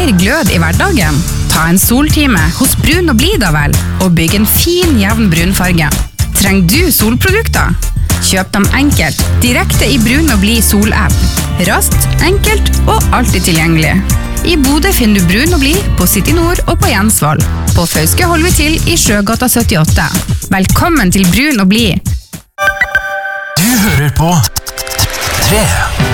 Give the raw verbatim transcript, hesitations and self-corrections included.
mer glød i hverdagen? Ta en soltime hos Brun og Blid da vel, og bygg en fin, jevn brunfarge. Trenger du solprodukter? Kjøp dem enkelt, direkte i Brun og Blid sol-app. Raskt, enkelt og alltid tilgjengelig. I Bodø finner du Brun og Blid på City Nord og på Jensvoll. På Fauske holder vi til i Sjøgata syttiåtte. Velkommen til Brun og Blid. Du hører på tre.